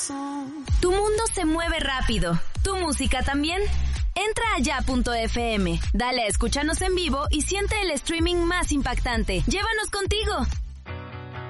Tu mundo se mueve rápido. ¿Tu música también? Entra a ya.fm, dale a escúchanos en vivo y siente el streaming más impactante. ¡Llévanos contigo!